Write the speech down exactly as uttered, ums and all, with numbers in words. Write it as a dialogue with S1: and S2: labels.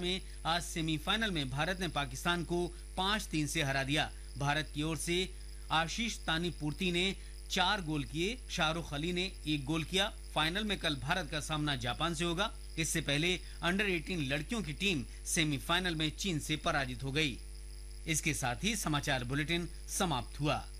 S1: में आज सेमीफाइनल में भारत ने पाकिस्तान को पाँच तीन से हरा दिया। भारत की ओर से आशीष तानीपूर्ति ने चार गोल किए, शाहरुख अली ने एक गोल किया। फाइनल में कल भारत का सामना जापान से होगा। इससे पहले अंडर अठारह लड़कियों की टीम सेमीफाइनल में चीन से पराजित हो गई। इसके साथ ही समाचार बुलेटिन समाप्त हुआ।